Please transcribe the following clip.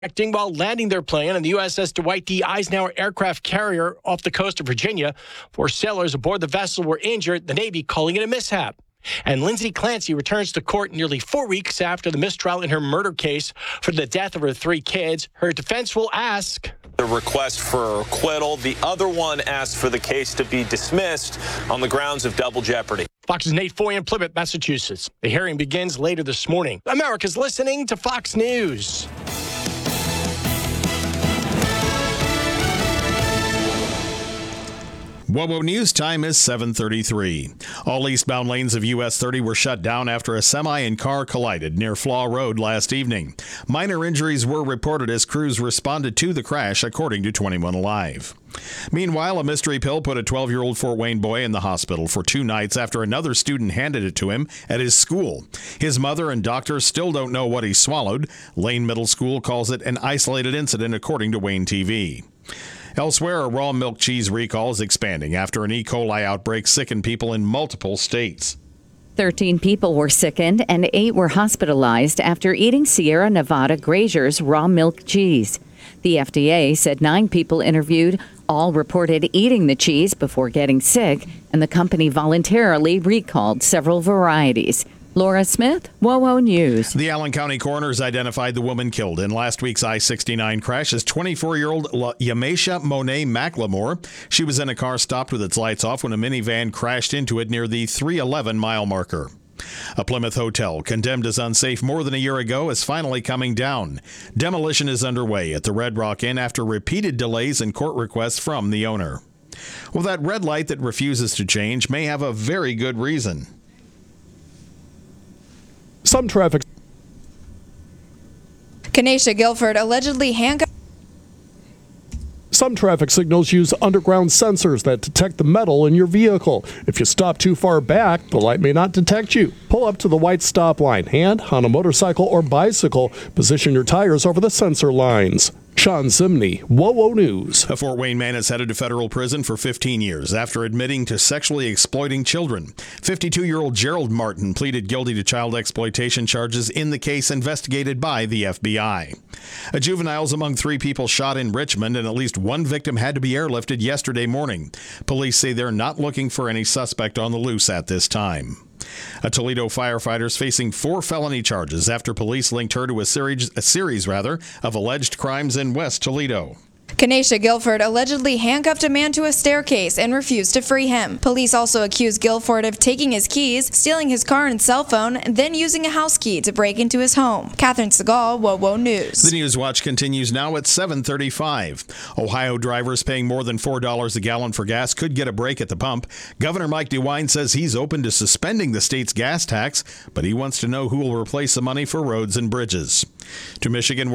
Acting while landing their plane on the USS Dwight D. Eisenhower aircraft carrier off the coast of Virginia. 4 sailors aboard the vessel were injured, the Navy calling it a mishap. And Lindsay Clancy returns to court nearly 4 weeks after the mistrial in her murder case for the death of her 3 kids. Her defense will ask the request for acquittal. The other one asked for the case to be dismissed on the grounds of double jeopardy. Fox's Nate Foy in Plymouth, Massachusetts. The hearing begins later this morning. America's listening to Fox News. WOWO News time is 7:33. All eastbound lanes of US 30 were shut down after a semi and car collided near Flaw Road last evening. Minor injuries were reported as crews responded to the crash, according to 21 Alive. Meanwhile, a mystery pill put a 12-year-old Fort Wayne boy in the hospital for 2 nights after another student handed it to him at his school. His mother and doctors still don't know what he swallowed. Lane Middle School calls it an isolated incident, according to Wayne TV. Elsewhere, a raw milk cheese recall is expanding after an E. coli outbreak sickened people in multiple states. 13 people were sickened and 8 were hospitalized after eating Sierra Nevada Grazier's raw milk cheese. The FDA said 9 people interviewed all reported eating the cheese before getting sick, and the company voluntarily recalled several varieties. Laura Smith, WOWO News. The Allen County coroners identified the woman killed in last week's I-69 crash as 24-year-old Yamesha Monet McLemore. She was in a car stopped with its lights off when a minivan crashed into it near the 311 mile marker. A Plymouth hotel, condemned as unsafe more than a year ago, is finally coming down. Demolition is underway at the Red Rock Inn after repeated delays and court requests from the owner. Well, that red light that refuses to change may have a very good reason. Some traffic. Kenesha Guilford allegedly handcuffed. Some traffic signals use underground sensors that detect the metal in your vehicle. If you stop too far back, the light may not detect you. Pull up to the white stop line, and on a motorcycle or bicycle, position your tires over the sensor lines. Sean Zimney, WOWO News. A Fort Wayne man is headed to federal prison for 15 years after admitting to sexually exploiting children. 52-year-old Gerald Martin pleaded guilty to child exploitation charges in the case investigated by the FBI. A juvenile's among 3 people shot in Richmond, and at least 1 victim had to be airlifted yesterday morning. Police say they're not looking for any suspect on the loose at this time. A Toledo firefighter is facing 4 felony charges after police linked her to a series of alleged crimes in West Toledo. Kenesha Guilford allegedly handcuffed a man to a staircase and refused to free him. Police also accused Guilford of taking his keys, stealing his car and cell phone, and then using a house key to break into his home. Catherine Segal, WOWO News. The News Watch continues now at 7:35. Ohio drivers paying more than $4 a gallon for gas could get a break at the pump. Governor Mike DeWine says he's open to suspending the state's gas tax, but he wants to know who will replace the money for roads and bridges. To Michigan,